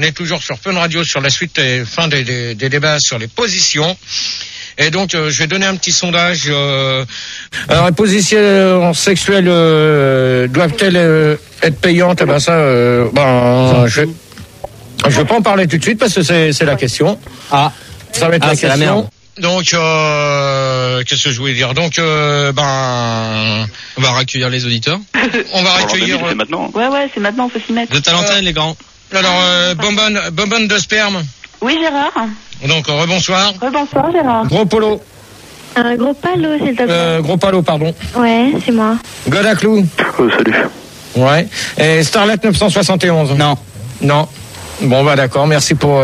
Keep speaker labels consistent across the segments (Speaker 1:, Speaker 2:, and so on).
Speaker 1: est toujours sur Fun Radio sur la suite et fin des débats sur les positions. Et donc, je vais donner un petit sondage. Alors, les positions sexuelles doivent-elles être payantes? Eh ben ça, je vais pas en parler tout de suite parce que c'est la question. Ah, ça va être la question. La donc, qu'est-ce que je voulais dire? Donc, on va recueillir les auditeurs. On va recueillir.
Speaker 2: C'est maintenant.
Speaker 3: Ouais, c'est maintenant, faut s'y mettre.
Speaker 1: De ta l'antenne, les grands. Alors, bonbonne de sperme.
Speaker 3: Oui, Gérard.
Speaker 1: Donc, rebonsoir.
Speaker 3: Rebonsoir, Gérard.
Speaker 1: Gros polo.
Speaker 4: Gros palo, s'il te plaît.
Speaker 1: Gros palo, pardon.
Speaker 4: Ouais, c'est moi.
Speaker 1: Godaclou.
Speaker 2: Salut.
Speaker 1: Ouais. Et Starlet 971. Non. Bon, d'accord. Merci pour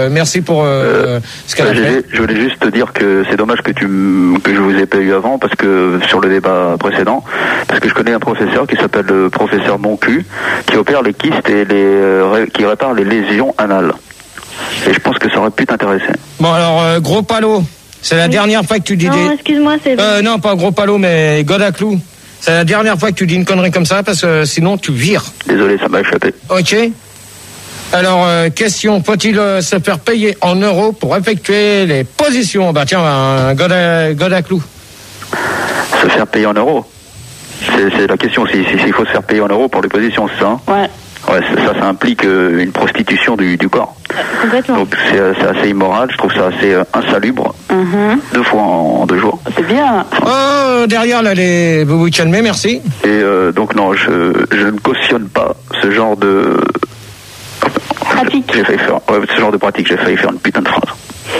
Speaker 1: ce qu'elle a fait.
Speaker 2: Je voulais juste te dire que c'est dommage que je vous ai pas eu avant, parce que sur le débat précédent, parce que je connais un professeur qui s'appelle le professeur Moncu, qui opère les kystes et qui répare les lésions anales. Et je pense que ça aurait pu t'intéresser.
Speaker 1: Bon, alors, gros palo. C'est la dernière fois que tu dis
Speaker 4: Non, excuse-moi, c'est...
Speaker 1: non, pas gros palo, mais Godaclou. C'est la dernière fois que tu dis une connerie comme ça, parce que sinon, tu vires.
Speaker 2: Désolé, ça m'a échappé.
Speaker 1: Ok. Alors, question, faut-il se faire payer en euros pour effectuer les positions? Bah tiens, Godaclou.
Speaker 2: Se faire payer en euros? C'est la question, s'il faut se faire payer en euros pour les positions, c'est ça?
Speaker 3: Ouais.
Speaker 2: Ouais, ça implique une prostitution du corps.
Speaker 4: Complètement.
Speaker 2: Donc c'est assez immoral, je trouve ça assez insalubre. 2 fois en 2 jours.
Speaker 3: C'est bien.
Speaker 1: Oh, derrière là, vous vous calmez, merci.
Speaker 2: Et donc non, je ne cautionne pas ce genre de
Speaker 3: pratique.
Speaker 2: J'ai failli faire, ce genre de pratique, j'ai failli faire une putain de phrase.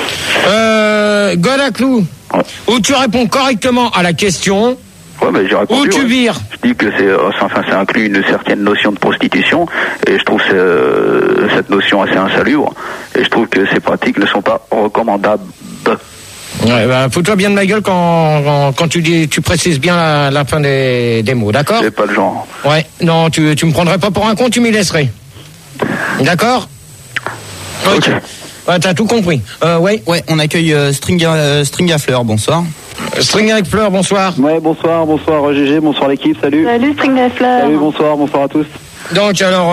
Speaker 1: Godaclou, où tu réponds correctement à la question.
Speaker 2: Ouais, mais j'ai répondu.
Speaker 1: Où tu vires?
Speaker 2: Je dis que ça inclut une certaine notion de prostitution, et je trouve cette notion assez insalubre, et je trouve que ces pratiques ne sont pas recommandables.
Speaker 1: Ouais, fous-toi bien de ma gueule quand tu précises bien la fin des mots, d'accord?
Speaker 2: C'est pas le genre.
Speaker 1: Ouais, non, tu me prendrais pas pour un con, tu m'y laisserais. D'accord? Ok. Ouais, t'as tout compris. Ouais,
Speaker 5: on accueille String à Fleur, bonsoir.
Speaker 1: String avec Fleur, bonsoir.
Speaker 6: Ouais, bonsoir GG, bonsoir l'équipe, salut.
Speaker 3: Salut String à Fleur.
Speaker 6: Salut, bonsoir à tous.
Speaker 1: Donc alors,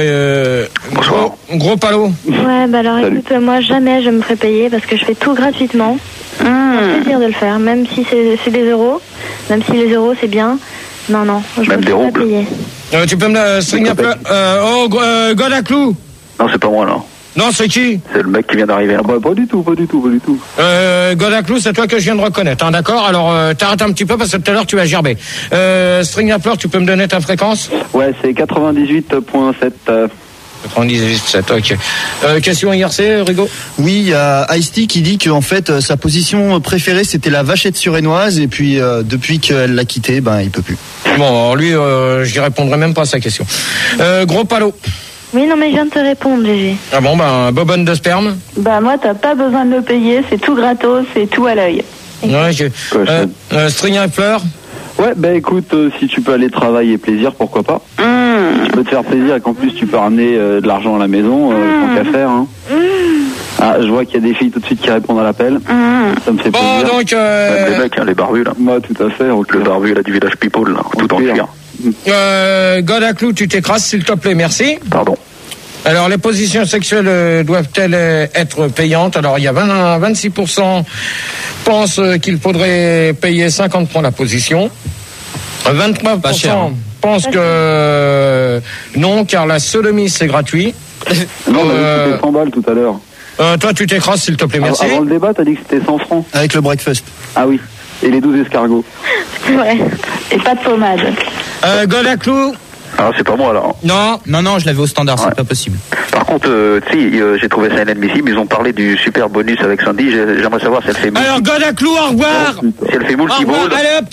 Speaker 1: gros palo.
Speaker 4: Ouais, alors écoute, moi jamais je me ferai payer parce que je fais tout gratuitement. C'est un plaisir de le faire, même si c'est des euros, même si les euros c'est bien. Non, je
Speaker 2: même
Speaker 4: me ferai pas payer.
Speaker 1: Tu peux me String à Fleur. Godaclou.
Speaker 2: Non, c'est pas moi là.
Speaker 1: Non, c'est qui?
Speaker 2: C'est le mec qui vient d'arriver.
Speaker 6: Ah bah pas du tout.
Speaker 1: Godaclou, c'est toi que je viens de reconnaître, hein, d'accord? Alors, t'arrêtes un petit peu parce que tout à l'heure tu vas gerber. String à Fleur, tu peux me donner ta fréquence?
Speaker 6: Ouais, c'est 98.7.
Speaker 1: 98.7, ok. Question IRC, Rigo?
Speaker 5: Oui, il y a Ice-T qui dit qu'en fait, sa position préférée, c'était la vachette surénoise, et puis depuis qu'elle l'a quitté, il peut plus.
Speaker 1: Bon, alors lui, j'y répondrai même pas à sa question. Gros palo.
Speaker 4: Oui, non, mais je viens de te répondre, GG.
Speaker 1: Ah bon, bobonne de sperme?
Speaker 3: Moi, t'as pas besoin de le payer, c'est tout gratos, c'est tout à l'œil.
Speaker 1: Ouais, String à Fleur?
Speaker 6: Ouais, écoute, si tu peux aller travailler plaisir, pourquoi pas. Tu peux te faire plaisir et qu'en plus tu peux ramener de l'argent à la maison, tant qu'à faire. Hein. Ah, je vois qu'il y a des filles tout de suite qui répondent à l'appel. Ça me fait plaisir.
Speaker 1: Bon, donc...
Speaker 2: Même les mecs, les barbus là.
Speaker 6: Moi, tout à fait.
Speaker 2: Le barbu là, du village People là, tout en cuir.
Speaker 1: Godaclou, tu t'écrases s'il te plaît, merci.
Speaker 2: Pardon.
Speaker 1: Alors, les positions sexuelles doivent-elles être payantes? Alors, il y a 26% pensent qu'il faudrait payer 50 francs la position. 23% pensent que non, car la sodomie, c'est gratuit.
Speaker 6: Non, c'était 100 balles tout à l'heure.
Speaker 1: Toi, tu t'écrases s'il te plaît, merci.
Speaker 6: Avant le débat, t'as dit que c'était 100 francs.
Speaker 5: Avec le breakfast.
Speaker 6: Ah oui, et les 12 escargots.
Speaker 3: Ouais, et pas de pommade.
Speaker 1: Godaclou.
Speaker 2: Ah, c'est pas moi là.
Speaker 5: Non, je l'avais au standard, c'est pas possible.
Speaker 2: Par contre, j'ai trouvé ça inadmissible. Ils ont parlé du super bonus avec Sandy. J'aimerais savoir si elle fait.
Speaker 1: Alors, Godaclou, au revoir.
Speaker 2: Si elle fait multi-ball.
Speaker 1: Allez hop,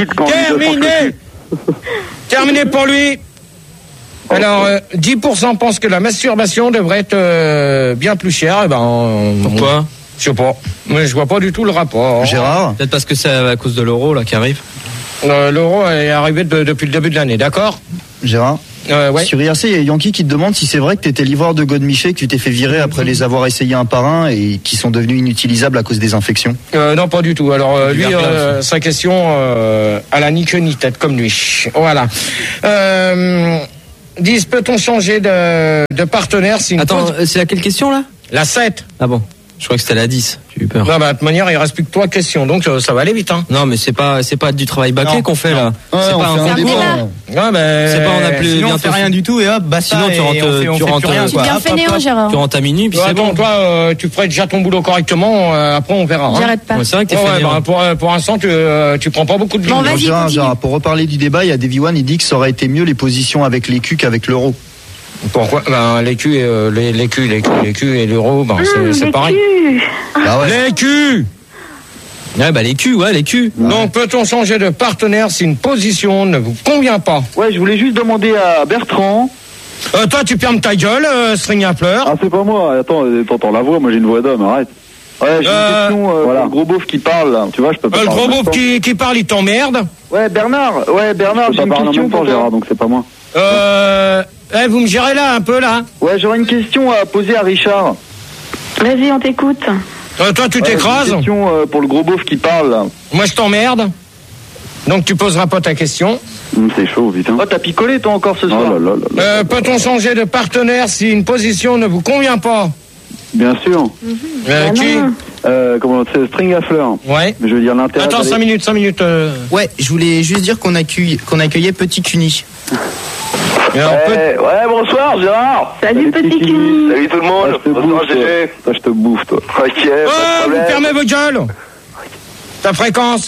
Speaker 1: terminé pour lui. Alors, 10% pensent que la masturbation devrait être bien plus chère.
Speaker 5: Pourquoi?
Speaker 1: Je sais pas. Mais je vois pas du tout le rapport.
Speaker 5: Gérard? Peut-être parce que c'est à cause de l'euro là qui arrive.
Speaker 1: L'euro est arrivé depuis le début de l'année, d'accord?
Speaker 5: Gérard?
Speaker 1: Ouais.
Speaker 5: Sur IRC, il y a Yankee qui te demande si c'est vrai que tu étais livreur de Godemiché, que tu t'es fait virer après les avoir essayés un par un et qui sont devenus inutilisables à cause des infections.
Speaker 1: Non, pas du tout. Alors lui, sa question à la ni queue ni tête comme lui. Voilà. disent peut-on changer de partenaire si une
Speaker 7: Attends, c'est laquelle question là?
Speaker 1: La 7.
Speaker 7: Ah bon. Je crois que c'était la 10. J'ai eu peur.
Speaker 1: Non, bah, de toute manière, il reste plus que 3 questions, donc ça va aller vite, hein.
Speaker 7: Non, mais c'est pas du travail bâclé qu'on fait là.
Speaker 5: Ouais,
Speaker 7: c'est
Speaker 5: on
Speaker 7: pas
Speaker 5: fait
Speaker 7: un
Speaker 5: un
Speaker 7: concours.
Speaker 5: débat.
Speaker 1: Ouais, ben.
Speaker 7: C'est pas on a plus
Speaker 8: Sinon, on
Speaker 7: bientôt
Speaker 8: fait rien du tout et hop, basta.
Speaker 7: Sinon, tu rentres
Speaker 8: rien.
Speaker 7: quoi.
Speaker 9: Bien fainéant, Gérard.
Speaker 7: Tu rentres à minuit, puis c'est
Speaker 1: Attends,
Speaker 7: bon.
Speaker 1: toi, tu ferais déjà ton boulot correctement, après on verra. Hein.
Speaker 9: J'arrête pas.
Speaker 7: Ouais, c'est vrai que t'es
Speaker 1: Ouais,
Speaker 7: fainéant.
Speaker 1: bah, pour l'instant, tu prends pas beaucoup de
Speaker 9: Bon,
Speaker 1: billes.
Speaker 9: vas-y,
Speaker 5: Gérard,
Speaker 9: continue.
Speaker 5: Gérard, pour reparler du débat, il y a Davy One, il dit que ça aurait été mieux les positions avec l'écu qu'avec l'euro.
Speaker 1: Pourquoi? Ben, l'écu et l'euro, ben, c'est pareil.
Speaker 5: Bah ouais.
Speaker 1: L'écu!
Speaker 7: Ouais, bah les culs, ouais, les culs.
Speaker 1: Donc, peut-on changer de partenaire si une position ne vous convient pas?
Speaker 6: Ouais, je voulais juste demander à Bertrand.
Speaker 1: Toi, tu fermes ta gueule, string à pleurs.
Speaker 6: Ah, c'est pas moi. Attends, t'entends la voix. Moi, j'ai une voix d'homme. Arrête. Ouais, j'ai une question. Voilà, le gros beauf qui parle. Là. Tu vois, je peux pas.
Speaker 1: Le
Speaker 6: parler
Speaker 1: gros
Speaker 6: en même
Speaker 1: beauf
Speaker 6: temps.
Speaker 1: qui parle, il t'emmerde.
Speaker 6: Ouais, Bernard. Ouais, Bernard. J'ai une question en même temps, Gérard. Donc c'est pas moi.
Speaker 1: Vous me gérez là, un peu, là.
Speaker 6: Ouais, j'aurais une question à poser à Richard.
Speaker 3: Vas-y, on t'écoute.
Speaker 1: Toi, tu
Speaker 6: Ouais,
Speaker 1: t'écrases.
Speaker 6: j'ai une question pour le gros beauf qui parle. Là.
Speaker 1: Moi, je t'emmerde. Donc, tu poseras pas ta question.
Speaker 6: C'est chaud, putain. Oh, t'as picolé toi encore ce soir. Oh là là là.
Speaker 1: Peut-on changer de partenaire si une position ne vous convient pas?
Speaker 6: Bien sûr.
Speaker 1: Qui?
Speaker 6: Comment c'est string à fleurs.
Speaker 1: Ouais.
Speaker 6: Mais je veux dire l'intérêt.
Speaker 1: Attends, 5 minutes.
Speaker 8: Ouais, je voulais juste dire qu'on accueillait Petit Cuny.
Speaker 10: Ouais, bonsoir Gérard.
Speaker 3: Salut, petit cul.
Speaker 10: Salut tout le monde. Bonsoir GG.
Speaker 6: Toi, je te bouffe, toi.
Speaker 10: Ok, pas de
Speaker 1: vous
Speaker 10: problème.
Speaker 1: fermez vos gueules. Ta fréquence?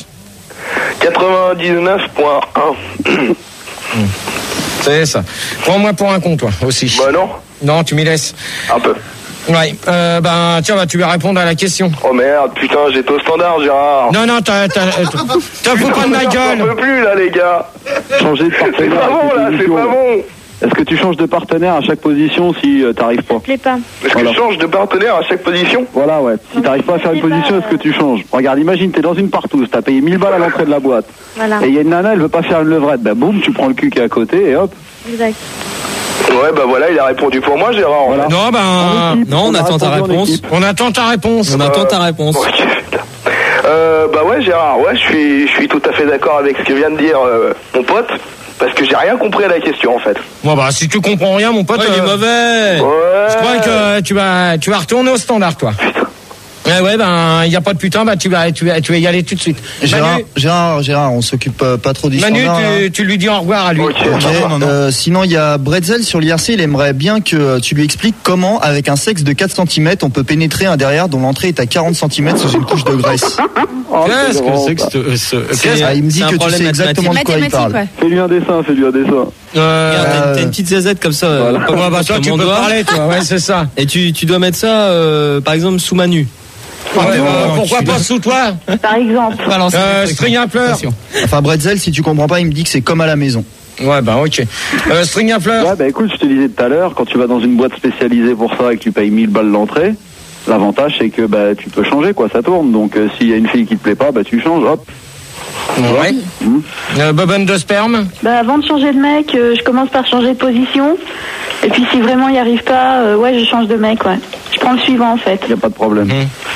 Speaker 10: 99.1.
Speaker 1: C'est ça. Prends-moi pour un con, toi, aussi.
Speaker 10: Bah non.
Speaker 1: Non, tu m'y laisses.
Speaker 10: Un peu.
Speaker 1: Ouais. Tiens, tu vas répondre à la question.
Speaker 10: Oh merde, putain, j'étais au standard Gérard.
Speaker 1: Non, t'as fous pas de ma gueule.
Speaker 10: J'en peux plus là les gars.
Speaker 6: Changer de
Speaker 10: C'est
Speaker 6: partenaire.
Speaker 10: pas bon là, c'est pas bon.
Speaker 6: Est-ce que tu changes de partenaire à chaque position si t'arrives pas?
Speaker 4: Ça te plaît pas.
Speaker 10: Est-ce que je change de partenaire à chaque position?
Speaker 6: Voilà, ouais. Si t'arrives pas à faire une position, est-ce que tu changes? Regarde, imagine, t'es dans une partouze, t'as payé 1000 balles à l'entrée de la boîte.
Speaker 4: Voilà.
Speaker 6: Et il y a une nana, elle veut pas faire une levrette. Bah boum, tu prends le cul qui est à côté et hop.
Speaker 4: Exact.
Speaker 10: Ouais, bah voilà, il a répondu pour moi Gérard.
Speaker 6: Voilà.
Speaker 1: Non,
Speaker 7: non, on attend ta réponse.
Speaker 1: On attend ta réponse.
Speaker 7: On attend ta réponse.
Speaker 10: Ok, putain. Bah ouais Gérard, ouais, je suis tout à fait d'accord avec ce que vient de dire mon pote. Parce que j'ai rien compris à la question en fait.
Speaker 1: Bon bah si tu comprends rien mon pote,
Speaker 7: il est mauvais.
Speaker 10: Ouais.
Speaker 1: Je crois que tu vas retourner au standard toi. Ouais il y a pas de putain, bah tu vas y aller tout de suite.
Speaker 5: Gérard, on s'occupe pas trop du
Speaker 1: Manu,
Speaker 5: standard.
Speaker 1: tu lui dis au revoir à lui.
Speaker 10: Ok.
Speaker 5: Sinon, il y a Bretzel sur l'IRC, il aimerait bien que tu lui expliques comment, avec un sexe de 4 cm, on peut pénétrer un derrière dont l'entrée est à 40 cm sous une couche de graisse.
Speaker 1: Qu'est-ce que c'est que ce...
Speaker 5: Il me dit que tu sais exactement de quoi il parle.
Speaker 9: Ouais.
Speaker 6: Fais-lui un dessin.
Speaker 7: Regarde, t'as une petite zazette comme ça.
Speaker 1: Ouais, bah toi tu peux parler toi, ouais c'est ça.
Speaker 7: Et tu dois mettre ça, par exemple, sous Manu.
Speaker 1: Pourquoi pas sous toi?
Speaker 3: Par exemple.
Speaker 1: String à fleurs.
Speaker 5: Enfin, Bretzel, si tu comprends pas, il me dit que c'est comme à la maison.
Speaker 1: Ouais bah ok. String à fleurs.
Speaker 6: Ouais, bah écoute, je te disais tout à l'heure, quand tu vas dans une boîte spécialisée pour ça et que tu payes 1000 balles l'entrée, l'avantage c'est que bah tu peux changer quoi, ça tourne. Donc s'il y a une fille qui te plaît pas, bah tu changes, hop.
Speaker 1: Ouais. Bobonne de sperme.
Speaker 3: Bah, avant de changer de mec, je commence par changer de position. Et puis si vraiment il n'y arrive pas, ouais, je change de mec, ouais. Je prends le suivant en fait.
Speaker 6: Y a pas de problème.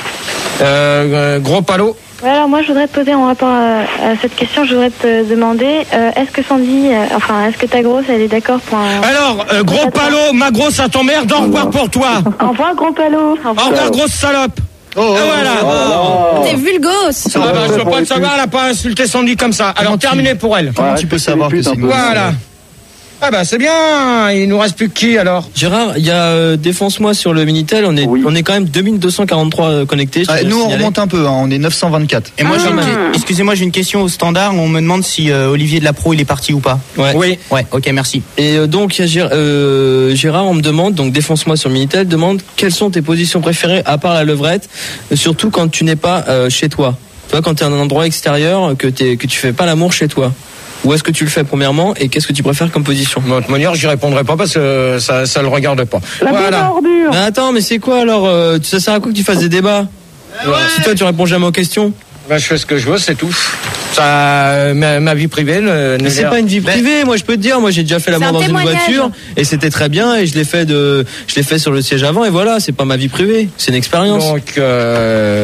Speaker 1: Gros palo.
Speaker 4: Ouais, alors moi je voudrais te poser en rapport à cette question, je voudrais te demander, est-ce que Sandy, est-ce que ta grosse elle est d'accord pour un...
Speaker 1: Alors, gros palo, ma grosse ça t'emmerde, au revoir pour toi.
Speaker 3: Au revoir, gros palo.
Speaker 1: Au revoir grosse salope. Voilà.
Speaker 9: T'es vulgos.
Speaker 1: Je veux pas te savoir, elle a pas insulté Sandy comme ça. Alors terminé pour elle.
Speaker 5: Comment tu peux savoir que c'est une grosse
Speaker 1: Voilà. Ah bah c'est bien, il nous reste plus que qui alors?
Speaker 7: Gérard, il y a défonce-moi sur le Minitel, on est quand même 2243 connectés.
Speaker 5: Nous on remonte un peu, on est 924.
Speaker 8: Et moi, excusez-moi, j'ai une question au standard. On me demande si Olivier Delapro il est parti ou pas.
Speaker 7: Ouais.
Speaker 1: Oui.
Speaker 8: Ouais, ok, merci.
Speaker 7: Et donc Gérard, on me demande, donc défonce-moi sur Minitel, demande quelles sont tes positions préférées à part la levrette, surtout quand tu n'es pas chez toi. Tu vois, quand tu es à un endroit extérieur, que tu fais pas l'amour chez toi. Où est-ce que tu le fais premièrement et qu'est-ce que tu préfères comme position?
Speaker 1: De toute manière, j'y répondrai pas parce que ça le regarde pas.
Speaker 3: Voilà.
Speaker 7: Mais attends, mais c'est quoi alors ça sert à quoi que tu fasses des débats? Si toi tu réponds jamais aux questions.
Speaker 1: Bah, je fais ce que je veux, c'est tout. Ça, ma vie privée
Speaker 7: mais c'est pas une vie privée, moi je peux te dire, moi j'ai déjà fait l'amour dans une voiture et c'était très bien et je l'ai fait sur le siège avant et voilà, c'est pas ma vie privée, c'est une expérience.
Speaker 1: Donc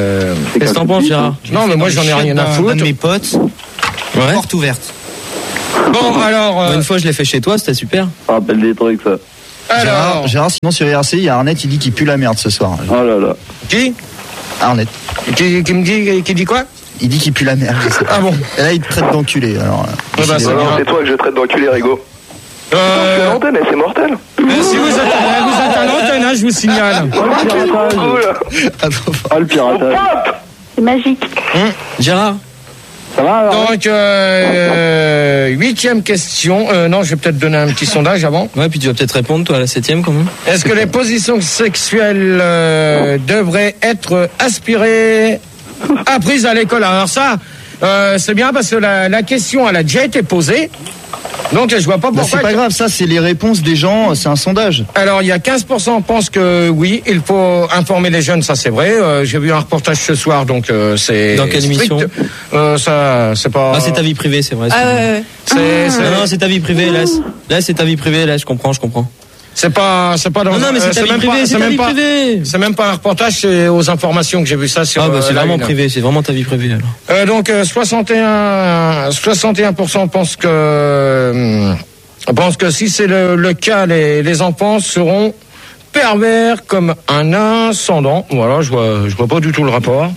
Speaker 7: qu'est-ce que t'en penses Gérard?
Speaker 1: Non mais moi j'en ai rien à foutre.
Speaker 8: Un de mes potes, porte ouverte.
Speaker 1: Bon, alors...
Speaker 7: Une fois, je l'ai fait chez toi, c'était super.
Speaker 6: Rappelle des trucs, ça.
Speaker 1: Alors...
Speaker 5: Gérard, sinon sur IRC, il y a Arnett, il dit qu'il pue la merde ce soir.
Speaker 6: Oh là là.
Speaker 1: Qui
Speaker 5: Arnett.
Speaker 1: Qui dit quoi?
Speaker 5: Il dit qu'il pue la merde.
Speaker 1: Ah bon?
Speaker 5: Et là, il te traite d'enculé. Alors,
Speaker 10: c'est toi que je traite d'enculé, Rigo. Je suis à l'antenne, c'est mortel.
Speaker 1: Si vous êtes à l'antenne, hein, je vous signale.
Speaker 6: Ah, le piratage.
Speaker 3: C'est magique.
Speaker 7: Gérard,
Speaker 6: ça va alors?
Speaker 1: Donc, 8e question. Non, je vais peut-être donner un petit sondage avant.
Speaker 7: Ouais, puis tu vas peut-être répondre, toi, à la 7e, quand même.
Speaker 1: Est-ce que les positions sexuelles devraient être aspirées, apprises à l'école? Alors ça, c'est bien parce que la question, elle a déjà été posée. Donc, je vois pas pourquoi...
Speaker 5: c'est pas grave, ça, c'est les réponses des gens, c'est un sondage.
Speaker 1: Alors, il y a 15% pensent que oui, il faut informer les jeunes, ça c'est vrai. J'ai vu un reportage ce soir, donc c'est...
Speaker 7: Dans quelle émission?
Speaker 1: Ça, c'est pas...
Speaker 7: Ah, c'est ta vie privée, c'est vrai. Non, c'est ta vie privée, là, c'est ta vie privée, là, je comprends.
Speaker 1: C'est pas dans...
Speaker 7: Non, mais c'est ta vie privée, c'est ta vie privée.
Speaker 1: C'est même pas un reportage, c'est aux informations que j'ai vu ça sur...
Speaker 7: Ah, bah, c'est vraiment privé, c'est vraiment ta vie privée, alors.
Speaker 1: Donc, 61% pensent que si c'est le cas, les enfants seront pervers comme un ascendant. Voilà, je vois pas du tout le rapport.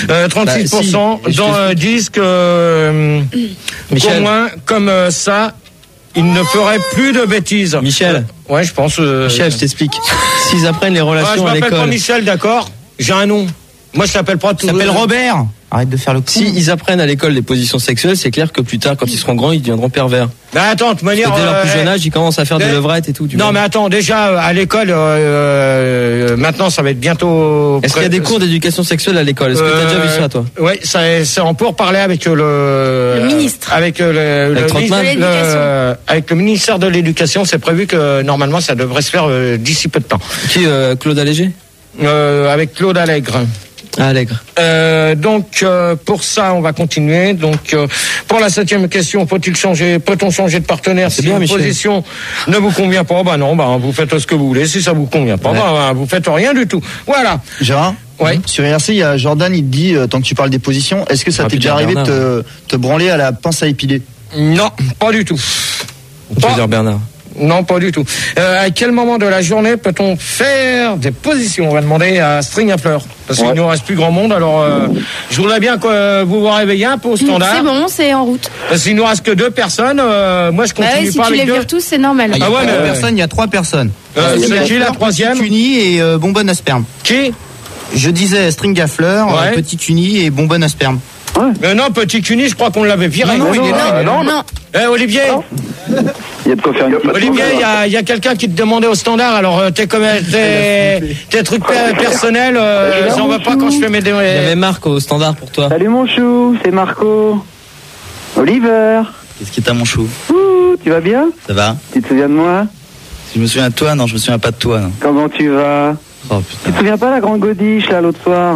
Speaker 1: 36% disent que au moins comme ça, ils ne feraient plus de bêtises.
Speaker 7: Michel.
Speaker 1: Ouais, je pense.
Speaker 7: Michel, je t'explique. S'ils apprennent les relations à l'école.
Speaker 1: Je m'appelle pas Michel, d'accord. J'ai un nom. Moi, je t'appelle pas tout.
Speaker 8: Je s'appelle Robert. Arrête de faire le coup.
Speaker 7: Si ils apprennent à l'école des positions sexuelles, c'est clair que plus tard, quand ils seront grands, ils deviendront pervers.
Speaker 1: Bah attends, de manière.
Speaker 7: Dès leur plus jeune âge, ils commencent à faire des levrettes et tout.
Speaker 1: Non, mais attends, déjà à l'école, maintenant, ça va être bientôt.
Speaker 7: Est-ce qu'il y a des cours d'éducation sexuelle à l'école? Est-ce que tu as déjà vu ça, toi?
Speaker 1: Oui, c'est en pourparlers avec le
Speaker 4: ministre.
Speaker 1: Avec le ministère de l'Éducation. C'est prévu que normalement, ça devrait se faire d'ici peu de temps.
Speaker 7: Qui, Claude Allégé?
Speaker 1: Avec Claude Allègre.
Speaker 7: Allègre.
Speaker 1: Donc pour ça, on va continuer. Donc pour la 7e question, peut-on changer de partenaire si une position ne vous convient pas? Bah non, vous faites ce que vous voulez. Si ça vous convient pas, vous faites rien du tout. Voilà.
Speaker 5: Gérard, sur IRC, il y a Jordan, il te dit, tant que tu parles des positions, est-ce que ça t'est déjà arrivé de te branler à la pince à épiler?
Speaker 1: Non, pas du tout.
Speaker 7: Tu veux dire Bernard?
Speaker 1: Non, pas du tout. À quel moment de la journée peut-on faire des positions? On va demander à String à Fleur. Parce qu'il ne nous reste plus grand monde. Alors, je voudrais bien que vous vous réveillez un peu au standard.
Speaker 4: C'est bon, c'est en route.
Speaker 1: Parce qu'il nous reste que 2 personnes. Moi, je continue pas avec 2.
Speaker 4: Si tu les vires tous, c'est normal.
Speaker 8: Il y a 2 personnes, il y a 3 personnes.
Speaker 1: C'est qui la 3e?
Speaker 8: Petit Uni et Bonbonne à sperme.
Speaker 1: Qui?
Speaker 8: Je disais String à Fleur, Petit Uni et Bonbonne à sperme.
Speaker 1: Non, Petit Cuny, je crois qu'on l'avait viré.
Speaker 8: Non, il est là.
Speaker 4: Non.
Speaker 1: Olivier.
Speaker 6: Il y a de quoi faire une petite
Speaker 1: Olivier, il y a quelqu'un qui te demandait au standard. Alors, tes trucs personnels, j'en veux pas quand je fais mes démos.
Speaker 7: Il y avait Marc au standard pour toi.
Speaker 6: Salut mon chou, c'est Marco. Oliver.
Speaker 9: Qu'est-ce qui est à mon chou?
Speaker 6: Tu vas bien?
Speaker 9: Ça va?
Speaker 6: Tu te souviens de moi?
Speaker 9: Si je me souviens de toi, non, je me souviens pas de toi. Non.
Speaker 6: Comment tu vas?
Speaker 9: Oh putain.
Speaker 6: Tu te souviens pas la grande godiche là l'autre soir?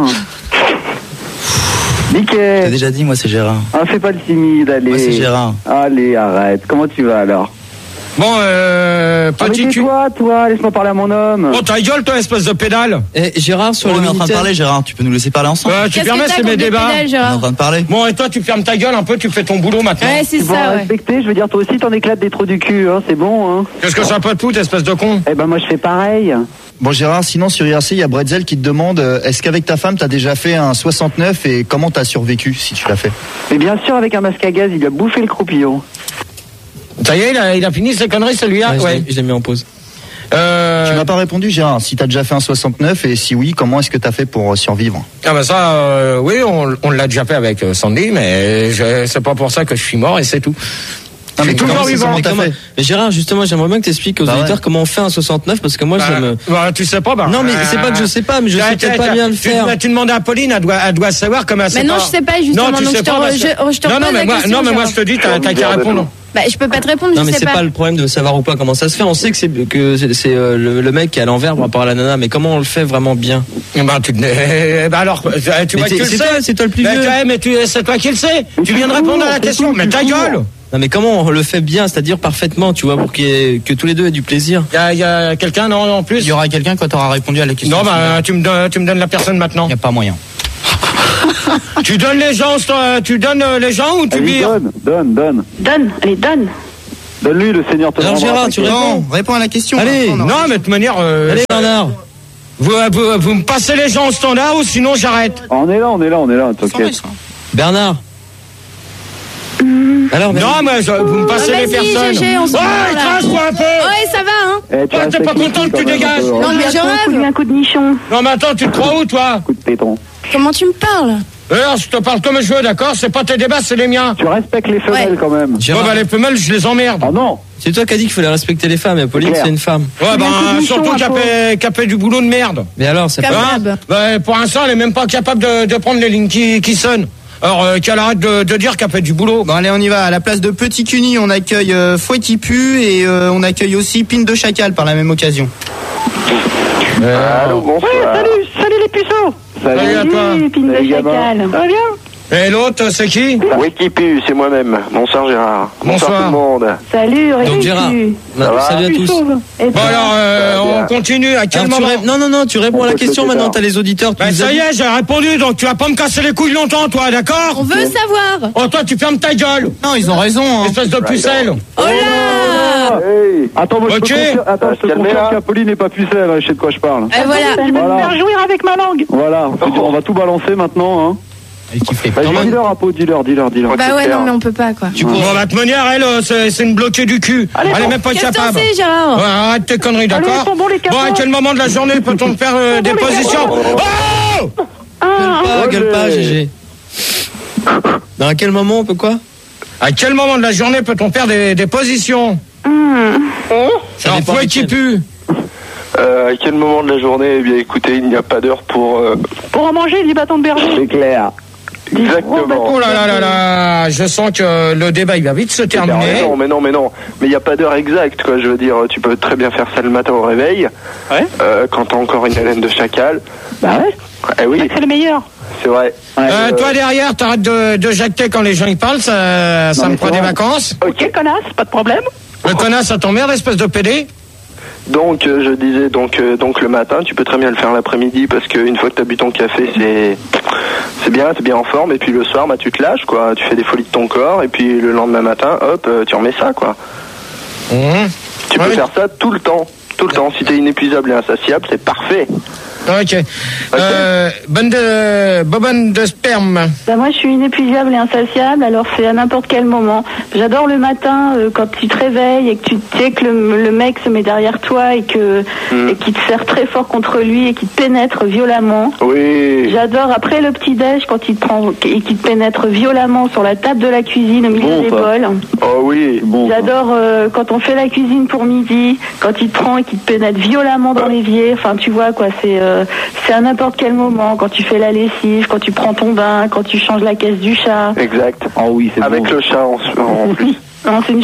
Speaker 6: Nickel.
Speaker 9: T'as déjà dit, moi c'est Gérard.
Speaker 6: Ah, fais pas le timide, allez.
Speaker 9: Moi c'est Gérard.
Speaker 6: Allez, arrête. Comment tu vas alors?
Speaker 1: Bon, petit cul.
Speaker 6: Toi, laisse-moi parler à mon homme.
Speaker 1: Oh, ta gueule, toi, espèce de pédale.
Speaker 7: Et Gérard, sur
Speaker 9: on est en train de parler, Gérard. Tu peux nous laisser parler ensemble?
Speaker 1: Tu permets, c'est mes débats.
Speaker 9: On est en train de parler.
Speaker 1: Bon, et toi, tu fermes ta gueule un peu, tu fais ton boulot maintenant.
Speaker 4: Ouais, c'est ça.
Speaker 6: Respecter, je veux dire, toi aussi, t'en éclates des trous du cul, hein. C'est bon, hein.
Speaker 1: Qu'est-ce que ça peut te foutre, espèce de con?
Speaker 6: Eh ben, moi, je fais pareil.
Speaker 5: Bon, Gérard, sinon, sur IRC, il y a Bretzel qui te demande, est-ce qu'avec ta femme, t'as déjà fait un 69 et comment t'as survécu si tu l'as fait?
Speaker 6: Mais bien sûr, avec un masque à gaz, il lui a bouffé le croupillon.
Speaker 1: Ça y est, il a fini ses conneries, celui-là.
Speaker 7: Ouais. Je l'ai mis en pause.
Speaker 5: Tu m'as pas répondu, Gérard. Si t'as déjà fait un 69 et si oui, comment est-ce que t'as fait pour survivre?
Speaker 1: Ah bah ça, oui, on l'a déjà fait avec Sandy, mais c'est pas pour ça que je suis mort et c'est tout.
Speaker 5: Non, mais toujours vivant.
Speaker 7: Mais Gérard, justement, j'aimerais bien que t'expliques aux auditeurs comment on fait un 69 parce que moi,
Speaker 1: tu sais pas,
Speaker 7: Non, mais c'est pas que je sais pas, mais je sais peut-être pas bien le faire.
Speaker 1: Tu demandes à Pauline, elle doit savoir comment c'est.
Speaker 4: Mais non, je sais pas, justement.
Speaker 1: Non, tu sais pas. Non, mais moi, je te dis, t'as qu'à répondre.
Speaker 4: Bah, je peux pas te répondre,
Speaker 7: non, mais c'est pas le problème de savoir ou pas comment ça se fait. On sait que c'est le mec qui est à l'envers par rapport à la nana, mais comment on le fait vraiment bien?
Speaker 1: Alors, tu vois que tu le sais.
Speaker 7: C'est toi le plus vieux.
Speaker 1: Mais c'est toi qui le sais. Tu viens de répondre à la question. Mais ta gueule!
Speaker 7: Non, mais comment on le fait bien, c'est-à-dire parfaitement, tu vois, pour que tous les deux aient du plaisir?
Speaker 1: Il y a quelqu'un, non, en plus?
Speaker 8: Il y aura quelqu'un quand tu auras répondu à la question.
Speaker 1: Non, bah, tu me donnes la personne maintenant.
Speaker 8: Il n'y a pas moyen.
Speaker 1: Tu donnes les gens ou tu bires?
Speaker 6: Donne.
Speaker 3: Allez, donne.
Speaker 6: Donne-lui, le Seigneur te
Speaker 7: Alors
Speaker 6: rendra.
Speaker 7: Gérard, tu réponds à la question.
Speaker 1: Allez, non, mais de toute manière...
Speaker 7: Allez, Bernard.
Speaker 1: Vous me passez les gens au standard ou sinon j'arrête.
Speaker 6: On est là, t'inquiète.
Speaker 7: Bernard. Alors,
Speaker 1: non, mais vous me passez les personnes.
Speaker 11: GG, on se
Speaker 1: crache-toi un peu.
Speaker 11: Ouais, ça va, hein.
Speaker 1: Toi, t'es pas content que tu dégages.
Speaker 11: Non, mais je rêve.
Speaker 3: Un coup de nichon.
Speaker 1: Non, mais attends, tu te crois où, toi?
Speaker 6: Coup de péton.
Speaker 11: Comment tu me parles?
Speaker 1: Alors, je te parle comme je veux, d'accord? C'est pas tes débats, c'est les miens.
Speaker 6: Tu respectes les femelles quand même.
Speaker 1: Bah, les femelles, je les emmerde.
Speaker 6: Oh non.
Speaker 7: C'est toi qui as dit qu'il fallait respecter les femmes, et Pauline, c'est une femme.
Speaker 1: Ouais, surtout qu'elle fait du boulot de merde.
Speaker 7: Mais alors, c'est pas...
Speaker 1: Pour l'instant, elle est même pas capable de prendre les lignes qui sonnent. Alors, qu'elle arrête de dire qu'elle fait du boulot.
Speaker 8: Bon, allez, on y va. À la place de Petit Cuny, on accueille Fouet qui pue et on accueille aussi Pine de Chacal par la même occasion.
Speaker 10: Allô, bonsoir.
Speaker 3: Ouais, salut les puceaux.
Speaker 1: Salut à toi.
Speaker 3: Pine de Chacal. Ça va bien?
Speaker 1: Et l'autre, c'est qui?
Speaker 10: Oui, qui pue, c'est moi-même. Bonsoir Gérard. Bonsoir tout le monde.
Speaker 3: Salut,
Speaker 7: Donc Gérard, salut à tous.
Speaker 1: Bon alors, on continue. À quel moment?
Speaker 7: Non, tu réponds à la question maintenant, t'as les auditeurs.
Speaker 1: Ça y est, j'ai répondu, donc tu vas pas me casser les couilles longtemps, toi, d'accord?
Speaker 11: On veut savoir.
Speaker 1: Oh, toi, tu fermes ta gueule.
Speaker 8: Non, ils ont raison. Hein.
Speaker 1: Espèce de pucelle.
Speaker 11: Oh là.
Speaker 6: Hey. Attends, moi je te confirme qu'Apolline n'est pas pucelle, je sais de quoi je parle.
Speaker 11: Et voilà.
Speaker 3: Je vais me faire jouir avec ma langue.
Speaker 6: Voilà, on va tout balancer maintenant, hein. Dis-leur.
Speaker 11: Bah ouais, non, mais on peut pas, quoi.
Speaker 1: Bon, la manière, elle, c'est une bloquée du cul. Elle est même pas capable.
Speaker 11: Qu'est-ce que Gérard?
Speaker 1: Ouais, arrête tes conneries, d'accord? Bon, à quel moment de la journée peut-on faire des positions? Oh!
Speaker 7: Gueule pas, GG. Dans à quel moment on peut quoi?
Speaker 1: À quel moment de la journée peut-on faire des positions? C'est un fouet qui pue.
Speaker 10: À quel moment de la journée? Eh bien, écoutez, il n'y a pas d'heure pour
Speaker 3: en manger du bâton de berger.
Speaker 6: C'est clair.
Speaker 10: Exactement.
Speaker 1: Oh là, je sens que le débat il va vite se terminer.
Speaker 10: Mais non. Mais il n'y a pas d'heure exacte, quoi. Je veux dire, tu peux très bien faire ça le matin au réveil.
Speaker 3: Ouais.
Speaker 10: Quand t'as encore une haleine de chacal.
Speaker 3: Bah ouais.
Speaker 10: Eh oui.
Speaker 3: C'est le meilleur.
Speaker 10: C'est vrai.
Speaker 1: Toi derrière, t'arrêtes de jacter quand les gens y parlent, ça me prend des vacances.
Speaker 3: Ok, connasse, pas de problème.
Speaker 1: Le connasse, ça t'emmerde, espèce de PD.
Speaker 10: Donc, je disais, donc le matin, tu peux très bien le faire l'après-midi parce qu'une fois que t'as bu ton café, c'est bien, t'es bien en forme. Et puis le soir, tu te lâches, quoi. Tu fais des folies de ton corps. Et puis le lendemain matin, hop, tu remets ça, quoi. Tu peux faire ça tout le temps. Si t'es inépuisable et insatiable, c'est parfait.
Speaker 1: Ok. Bobonne de sperme.
Speaker 3: Bah moi je suis inépuisable et insatiable, alors c'est à n'importe quel moment. J'adore le matin quand tu te réveilles et que tu sais que le mec se met derrière toi et qu'il te serre très fort contre lui et qu'il te pénètre violemment.
Speaker 10: Oui.
Speaker 3: J'adore après le petit déj quand il te prend et qu'il te pénètre violemment sur la table de la cuisine au milieu des bols.
Speaker 10: Oh oui. Bon.
Speaker 3: J'adore quand on fait la cuisine pour midi, quand il te prend et qu'il te pénètre violemment dans l'évier. Enfin tu vois quoi, c'est à n'importe quel moment, quand tu fais la lessive, quand tu prends ton bain, quand tu changes la caisse du chat.
Speaker 10: Exact.
Speaker 6: Oh oui, c'est
Speaker 10: avec
Speaker 6: bon.
Speaker 10: le chat en plus.
Speaker 3: Non, c'est une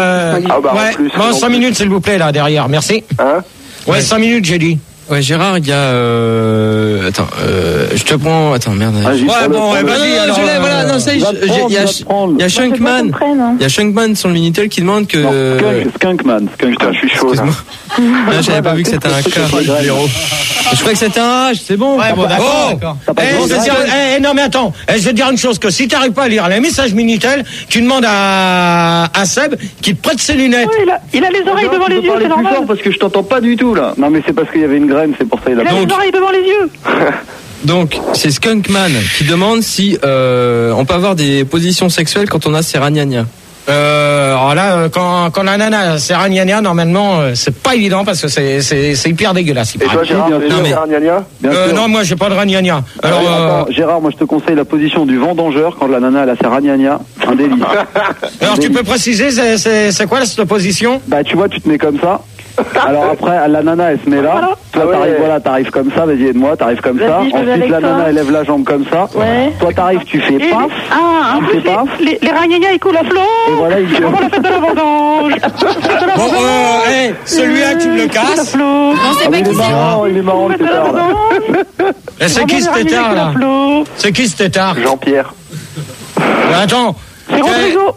Speaker 1: en plus. Bon, 5 minutes s'il vous plaît là derrière, merci.
Speaker 10: Hein?
Speaker 1: Ouais, 5 minutes j'ai dit.
Speaker 7: Ouais, Gérard, il y a attends, je te prends. Attends, merde.
Speaker 1: Ouais, bon, vas-y. Alors,
Speaker 7: voilà, non, ça, il y a Shunkman. Il y a Shunkman sur le Minitel qui demande que.
Speaker 6: Skunkman.
Speaker 10: Putain, je suis chaud là.
Speaker 7: Non, j'avais pas vu que c'était un K. Je croyais que c'était un H, c'est bon.
Speaker 8: Ouais, bon, d'accord.
Speaker 1: Non, mais attends, je vais te dire une chose, que si t'arrives pas à lire les messages Minitel, tu demandes à Seb qu'il te prête ses lunettes.
Speaker 3: Oui, il a les oreilles devant les yeux, c'est normal.
Speaker 6: Parce que je t'entends pas du tout là. Non mais c'est parce qu'il y avait une graine, c'est pour ça
Speaker 3: il a les oreilles devant les yeux.
Speaker 7: Donc, c'est Skunkman qui demande si on peut avoir des positions sexuelles quand on a ses ragnagnas.
Speaker 1: Alors là, quand la nana c'est ragnagna, normalement, c'est pas évident parce que c'est hyper dégueulasse.
Speaker 10: Et toi, Gérard, t'es ragnagna?
Speaker 1: Non, moi, j'ai pas de ragnagna. Alors,
Speaker 6: attends, Gérard, moi, je te conseille la position du vendangeur quand la nana elle a sa ragnagna. Un délice.
Speaker 1: Alors, tu peux préciser, c'est quoi cette position?
Speaker 6: Bah, tu vois, tu te mets comme ça. Alors après, la nana elle se met là. Toi t'arrives comme ça, vas-y aide-moi, t'arrives comme ça. Ensuite la nana elle lève la jambe comme ça.
Speaker 3: Ouais.
Speaker 6: Toi t'arrives, tu fais paf.
Speaker 3: En plus les ragnagnas ils coulent à flot.
Speaker 6: Et voilà,
Speaker 3: on la fête de la vendange.
Speaker 1: Bon, celui-là tu me le casses.
Speaker 11: Non, c'est pas qui c'est.
Speaker 6: Il est marrant le tétard là.
Speaker 1: Et c'est qui ce tétard là? C'est qui ce tétard?
Speaker 10: Jean-Pierre.
Speaker 1: Attends.
Speaker 3: C'est Rodrigo.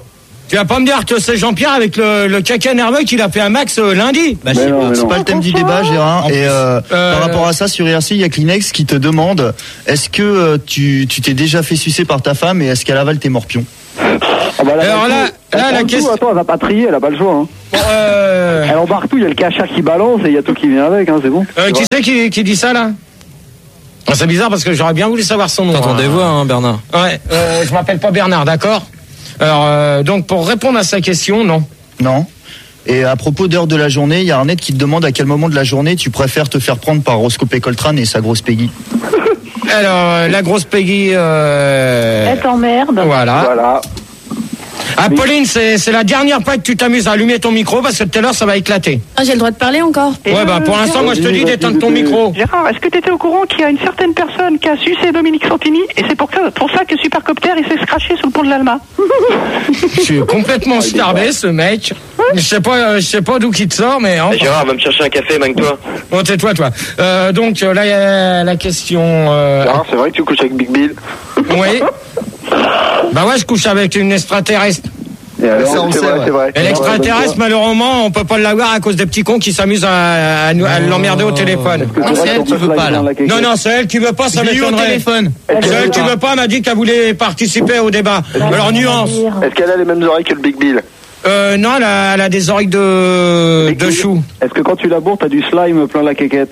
Speaker 1: Tu vas pas me dire que c'est Jean-Pierre avec le caca nerveux qu'il a fait un max lundi.
Speaker 5: Bah, c'est pas le thème du débat, Gérard. Et par rapport à ça, sur IRC, il y a Kleenex qui te demande est-ce que tu t'es déjà fait sucer par ta femme et est-ce qu'elle avale tes morpions?
Speaker 6: Alors là, la question. Attends, elle va pas trier, elle a pas le choix. Elle embarque tout, il y a le cacha qui balance et il y a tout qui vient avec, c'est bon.
Speaker 1: Qui c'est qui dit ça là? C'est bizarre parce que j'aurais bien voulu savoir son nom.
Speaker 7: T'entends des voix, Bernard.
Speaker 1: Ouais, je m'appelle pas Bernard, d'accord. Alors, donc pour répondre à sa question, non.
Speaker 5: Non. Et à propos d'heure de la journée, il y a Arnett qui te demande à quel moment de la journée tu préfères te faire prendre par Roscoe Coltrane et sa grosse Peggy.
Speaker 1: Alors, la grosse Peggy...
Speaker 3: Elle t'emmerde.
Speaker 1: Voilà. Ah, Pauline, c'est la dernière fois que tu t'amuses à allumer ton micro parce que tout à l'heure ça va éclater.
Speaker 11: Ah, j'ai le droit de parler encore.
Speaker 1: Ouais, bah pour l'instant, moi je te dis d'éteindre ton micro.
Speaker 12: Gérard, est-ce que tu étais au courant qu'il y a une certaine personne qui a sucé Dominique Santini et c'est pour ça que Supercopter il s'est scratché sous le pont de l'Alma?
Speaker 1: Je suis complètement starbé, ce mec. Je sais pas d'où qu'il te sort, mais... Enfin...
Speaker 10: Gérard, va me chercher un café, manque-toi.
Speaker 1: Bon, tais-toi, toi. Donc là, il y a la question...
Speaker 10: Gérard, c'est vrai que tu couches avec Big Bill?
Speaker 1: Oui. Bah ouais, je couche avec une extraterrestre.
Speaker 10: C'est vrai.
Speaker 1: Et l'extraterrestre, malheureusement, on peut pas l'avoir à cause des petits cons qui s'amusent à l'emmerder au téléphone.
Speaker 7: Non, c'est elle qui veut pas, là.
Speaker 1: Non, c'est elle qui veut pas, ça m'étonnerait. C'est elle qui veut pas, m'a dit qu'elle voulait participer au débat. Alors, nuance.
Speaker 10: Est-ce qu'elle a les mêmes oreilles que le Big Bill?
Speaker 1: Non, elle a des oreilles de chou.
Speaker 6: Est-ce que quand tu laboures, t'as du slime plein la quéquette?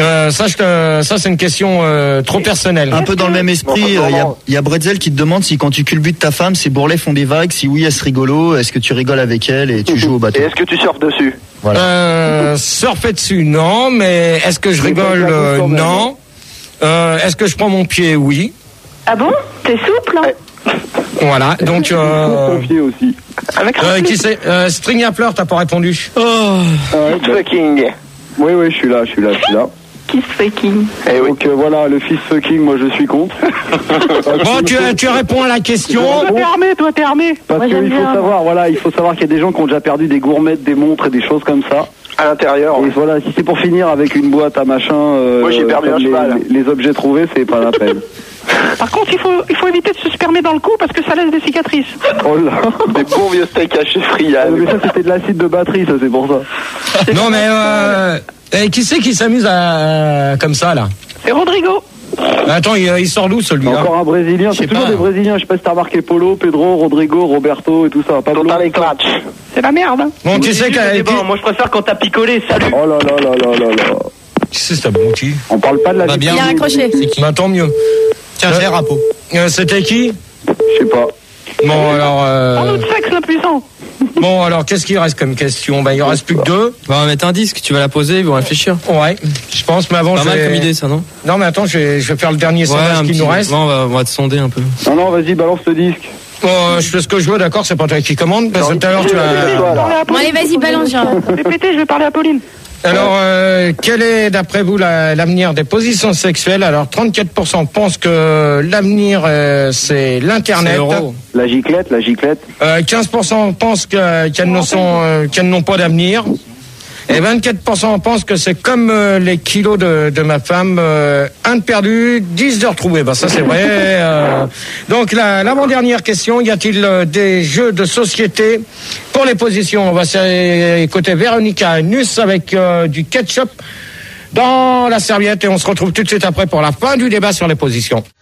Speaker 1: Ça c'est une question trop personnelle.
Speaker 5: Un peu dans le même esprit, il y a Bretzel qui te demande si quand tu culbutes ta femme, ses bourrelets font des vagues, si oui, est-ce rigolo, est-ce que tu rigoles avec elle et tu joues au bateau?
Speaker 10: Et est-ce que tu surfes dessus?
Speaker 5: Voilà.
Speaker 1: Surfer dessus, non, mais est-ce que je rigole? Non. Est-ce que je prends mon pied? Oui.
Speaker 3: Ah bon? T'es souple, hein?
Speaker 1: Voilà, donc...
Speaker 6: Ton pied aussi.
Speaker 1: Qui c'est? String à pleurs, t'as pas répondu.
Speaker 10: Fucking.
Speaker 6: Oui, je suis là.
Speaker 3: Kiss fucking.
Speaker 6: Donc voilà, le fist fucking, moi je suis contre.
Speaker 1: Bon, tu réponds à la question.
Speaker 12: Toi t'es armé.
Speaker 6: Parce qu'il faut savoir qu'il y a des gens qui ont déjà perdu des gourmettes, des montres et des choses comme ça.
Speaker 10: À l'intérieur.
Speaker 6: Et voilà, si c'est pour finir avec une boîte à machin,
Speaker 10: moi j'ai perdu un cheval.
Speaker 6: Les objets trouvés, c'est pas la peine.
Speaker 12: Par contre, il faut éviter de se spermer dans le cou parce que ça laisse des cicatrices.
Speaker 6: Oh là.
Speaker 10: Des bons vieux steaks hachés friables.
Speaker 6: Mais ça, c'était de l'acide de batterie, ça, c'est pour ça.
Speaker 1: Non, mais qui c'est qui s'amuse comme ça, là?
Speaker 12: C'est Rodrigo.
Speaker 1: Attends, il sort d'où, celui-là?
Speaker 6: Encore un Brésilien. C'est toujours des Brésiliens. Je sais pas si t'as remarqué Polo, Pedro, Rodrigo, Roberto et tout ça. Pablo.
Speaker 10: Dans les clutches.
Speaker 12: C'est la merde.
Speaker 1: Bon, tu sais
Speaker 10: moi, je préfère quand t'as picolé. Salut.
Speaker 6: Oh là là là là là là.
Speaker 1: Qui c'est, cet abruti?
Speaker 6: On parle pas de la vie.
Speaker 11: Il a raccroché.
Speaker 1: Bah, tant mieux.
Speaker 7: Tiens, j'ai un pot.
Speaker 1: C'était qui?
Speaker 6: Je sais pas.
Speaker 1: Bon, alors...
Speaker 12: Un autre sexe, le puissant.
Speaker 1: Bon, alors, qu'est-ce qu'il reste comme question? Ben, il en reste plus que 2.
Speaker 7: On va mettre un disque, tu vas la poser, ils vont réfléchir.
Speaker 1: Ouais, je pense, mais avant,
Speaker 7: pas mal comme idée, ça, non?
Speaker 1: Non, mais attends, je vais faire le dernier sondage qui nous reste.
Speaker 7: On va te sonder un peu.
Speaker 6: Non, vas-y, balance le disque.
Speaker 1: Je fais ce que je veux, d'accord? C'est pas toi qui commande, parce que tout à l'heure, tu as...
Speaker 11: Bon, allez, vas-y, balance, Gérard.
Speaker 12: Répétez, je vais parler à Pauline.
Speaker 1: Alors, quel est, d'après vous, l'avenir des positions sexuelles? Alors, 34% pensent que l'avenir, c'est l'Internet.
Speaker 6: La giclette.
Speaker 1: 15% pensent qu'elles n'ont pas d'avenir. Et 24% pensent que c'est comme les kilos de ma femme, 1 de perdu, 10 de retrouvé. Ben ça c'est vrai. Donc l'avant-dernière question, y a-t-il des jeux de société pour les positions? On va écouter Véronica Nuss avec du ketchup dans la serviette et on se retrouve tout de suite après pour la fin du débat sur les positions.